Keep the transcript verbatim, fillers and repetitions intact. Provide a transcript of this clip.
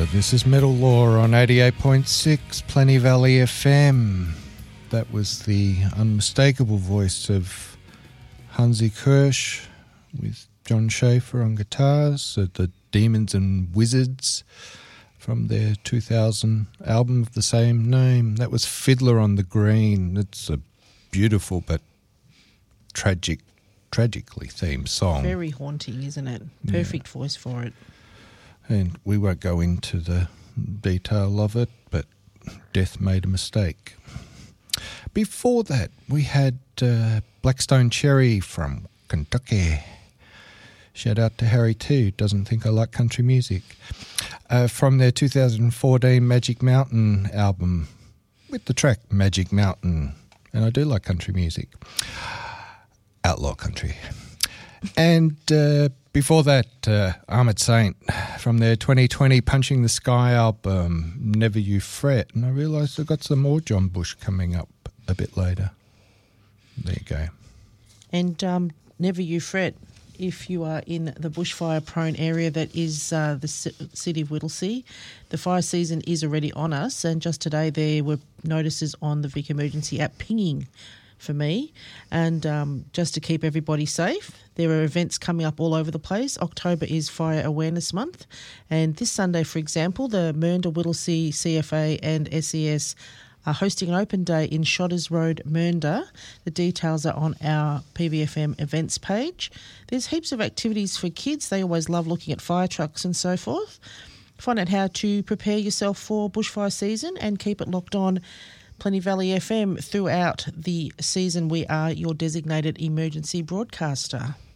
Uh, this is Metal Law on eighty-eight point six Plenty Valley F M. That was the unmistakable voice of Hansi Kirsch with John Schaefer on guitars, uh, the Demons and Wizards from their two thousand album of the same name. That was Fiddler on the Green. It's a beautiful but tragic, tragically themed song. Very haunting, isn't it? Perfect yeah. voice for it. And we won't go into the detail of it, but Death made a mistake. Before that, we had uh, Blackstone Cherry from Kentucky. Shout out to Harry too, doesn't think I like country music. Uh, from their two thousand fourteen Magic Mountain album, with the track Magic Mountain. And I do like country music. Outlaw country. And uh, before that, uh, Ahmed Saint from their twenty twenty Punching the Sky album, Never You Fret. And I realised I've got some more John Bush coming up a bit later. There you go. And um, Never You Fret, if you are in the bushfire-prone area that is uh, the c- city of Whittlesea, the fire season is already on us. And just today there were notices on the Vic Emergency app pinging for me, and um, just to keep everybody safe. There are events coming up all over the place. October is Fire Awareness Month, and this Sunday, for example, the Mernda Whittlesea C F A and S E S are hosting an open day in Shotters Road, Mernda. The details are on our P V F M events page. There's heaps of activities for kids. They always love looking at fire trucks and so forth. Find out how to prepare yourself for bushfire season and keep it locked on Plenty Valley F M throughout the season. We are your designated emergency broadcaster.